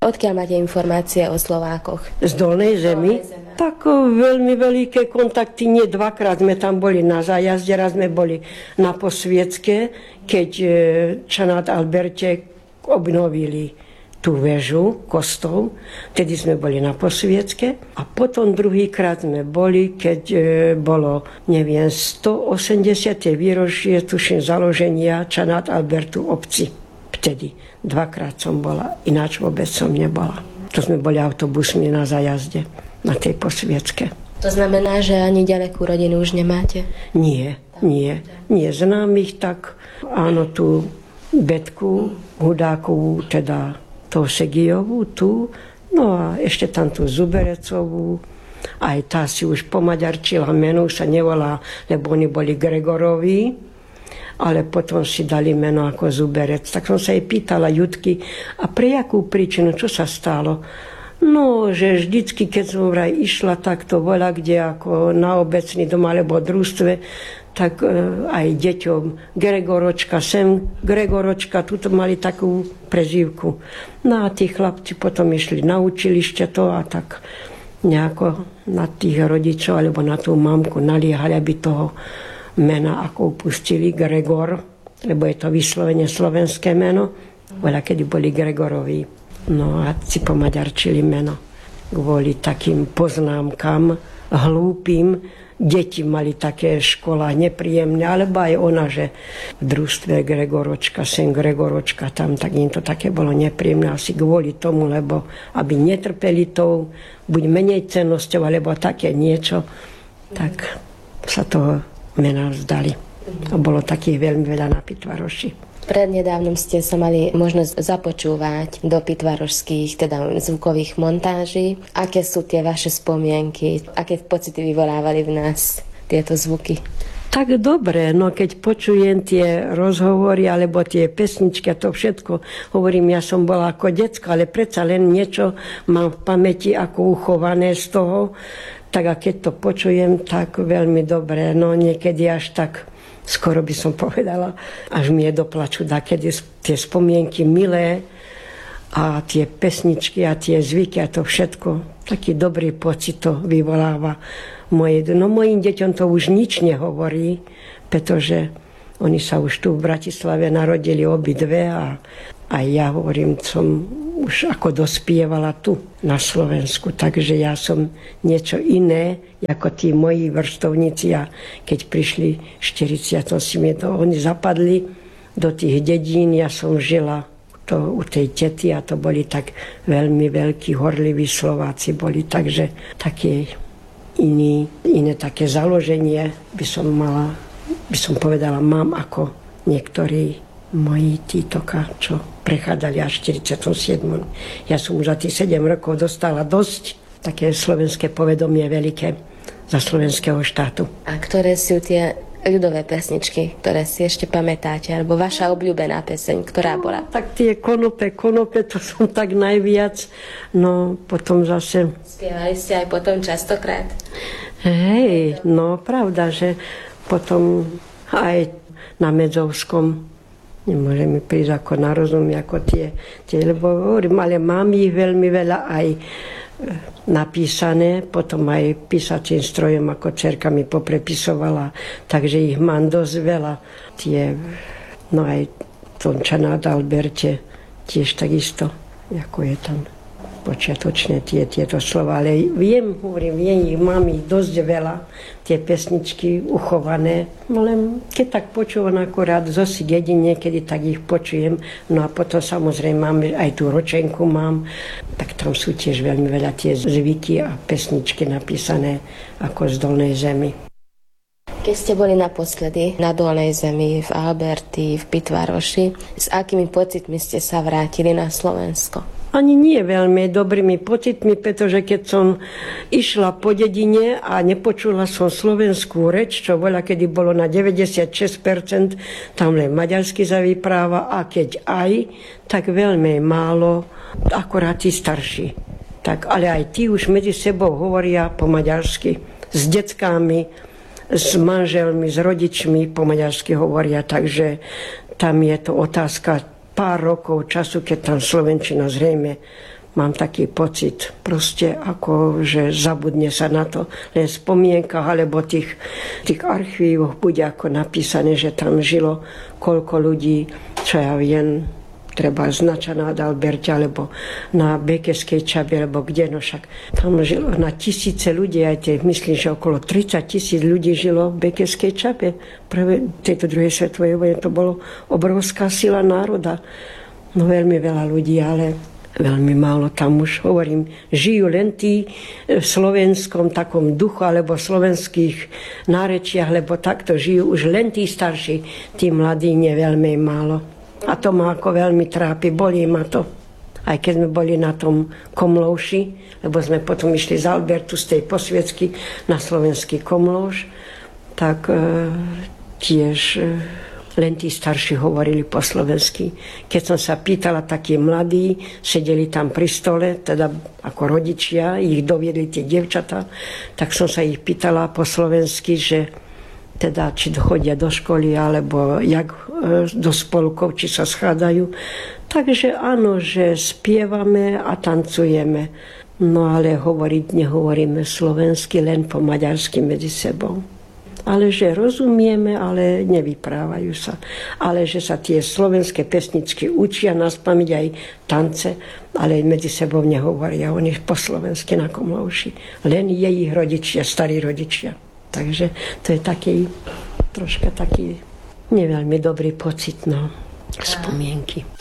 Odkiaľ máte informácie o Slovákoch? Z Dolnej Zemi? Tak veľmi veľké kontakty, nie dvakrát sme tam boli na zájazde, raz sme boli na Posvietske, keď Čanát Alberte obnovili tú väžu, kostol, tedy sme boli na Posvietske a potom druhýkrát sme boli, keď bolo, 180. výročie, tuším, založenia Čanát Albertu obci. Vtedy. Dvakrát som bola, ináč vôbec som nebola. To sme boli autobusmi na zájazde, na tej Posvietske. To znamená, že ani ďalekú rodinu už nemáte? Nie. Známych tak, áno, tú Betku Hudákovú, teda toho Segijovú, tu, no a ešte tam tú Zuberecovú, aj tá si už pomaďarčila meno, sa nevolá, lebo oni boli Gregoroví, ale potom si dali meno ako Zuberec. Tak som sa jej pýtala, Judky, a pre jakú príčinu, čo sa stalo? No, že vždycky, keď som vraj išla takto voľa, kde ako na obecný dom alebo družstve, tak aj deťom Gregoročka, sem Gregoročka, tuto mali takú prezývku. No a tí chlapci potom išli na učilište to a tak nejako na tých rodičov alebo na tú mamku naliehali, aby toho mena ako upustili Gregor, lebo je to vyslovene slovenské meno, voľa kedy boli Gregoroví. No a si pomaďarčili meno kvôli takým poznámkam hlúpým. Deti mali také škola nepríjemné, alebo aj ona, že v družstve Gregoročka, sen Gregoročka, tam tak im to také bolo nepríjemné asi kvôli tomu, lebo aby netrpeli tou, buď menej cennosťou, alebo také niečo, tak sa toho mena vzdali. A bolo takých veľmi veľa na Pitvaroši. Prednedávnom ste sa mali možnosť započúvať do pitvarošských, teda zvukových montáží. Aké sú tie vaše spomienky? Aké pocity vyvolávali v nás tieto zvuky? Tak dobre, no keď počujem tie rozhovory alebo tie pesničky a to všetko, hovorím, ja som bola ako decko, ale predsa len niečo mám v pamäti ako uchované z toho. Tak a keď to počujem, tak veľmi dobre, no niekedy až tak, skoro by som povedala, až mi je do plaču, kedy tie spomienky milé a tie pesničky a tie zvyky a to všetko, taký dobrý pocit to vyvoláva. No mojim deťom to už nič nehovorí, pretože oni sa už tu v Bratislave narodili obidve a ja hovorím, som už ako dospievala tu na Slovensku, takže ja som niečo iné, ako tí moji vrstovníci a keď prišli v 48, oni zapadli do tých dedín, ja som žila u tej tety a to boli tak veľmi veľkí, horliví Slováci boli, takže také iné také založenie by som povedala, mám ako niektorí moji títoka, čo prechádzali až v 47. Ja som už za tých 7 rokov dostala dosť také slovenské povedomie veľké za slovenského štátu. A ktoré sú tie ľudové pesničky, ktoré si ešte pamätáte, alebo vaša obľúbená peseň, ktorá bola? Tak tie konope, to som tak najviac, no potom zase... Spievali ste aj potom častokrát? Hej, no pravda, že potom aj na Medzovskom nemôže mi prísť ako na rozum, ako tie, lebo hovorím, ale mám ich veľmi veľa aj napísané, potom aj písacím strojom, ako dcerka mi poprepisovala, takže ich mám dosť veľa. No aj tom Čanát Alberte tiež takisto, ako je tam počiatočné tieto slova, ale viem, ich mám ich dosť veľa, tie pesničky uchované, no len keď tak počúvam akorát zosi jedine, kedy tak ich počujem, no a potom samozrejme mám aj tú ročenku mám, tak tam sú tiež veľmi veľa tie zvyky a pesničky napísané ako z Dolnej Zemi. Keď ste boli naposledy na Dolnej Zemi, v Alberti, v Pitvaroši, s akými pocitmi ste sa vrátili na Slovensko? Ani nie veľmi dobrými pocitmi, pretože keď som išla po dedine a nepočula som slovenskú reč, čo voľa kedy bolo na 96%, tam len maďarsky sa vypráva a keď aj, tak veľmi málo, akorát tí starší. Tak, ale aj tí už medzi sebou hovoria po maďarsky, s deckami, s manželmi, s rodičmi po maďarsky hovoria, takže tam je to otázka pár rokov času, keď tam slovenčina zrejme mám taký pocit, proste ako, že zabudne sa na to. Len v spomienkach alebo tých archívoch bude ako napísané, že tam žilo koľko ľudí, čo ja viem, treba znača na Adalberte, alebo na Bekeskej Čabe, alebo kde, no však tam žilo na tisíce ľudí, aj myslím, že okolo 30 000 ľudí žilo v Bekeskej Čabe. Prvé tejto druhej svetovej vojne to bolo obrovská sila národa. No veľmi veľa ľudí, ale veľmi málo tam už, hovorím, žijú len tí v slovenskom takom duchu, alebo v slovenských nárečiach, lebo takto žijú už len tí starší, tí mladí nie veľmi málo. A to ma ako veľmi trápi, bolí ma to. Aj keď sme boli na tom Komlóši, lebo sme potom išli z Albertu, z tej posvietsky na slovenský Komlóš, tak tiež len tí starší hovorili po slovensky. Keď som sa pýtala, takí mladí, sedeli tam pri stole, teda ako rodičia, ich doviedli tie dievčatá, tak som sa ich pýtala po slovensky, že teda či chodia do školy, alebo jak do spolkov, či sa schádzajú. Takže áno, že spievame a tancujeme. No ale nehovoríme slovensky, len po maďarsky medzi sebou. Ale že rozumieme, ale nevyprávajú sa. Ale že sa tie slovenské pesničky učia nás pamäť aj tance, ale medzi sebou nehovoria. Oni po slovensky na Komlóši. Len je ich rodičia, starí rodičia. Takže to je troška taký neveľmi dobrý pocit, no, spomienky.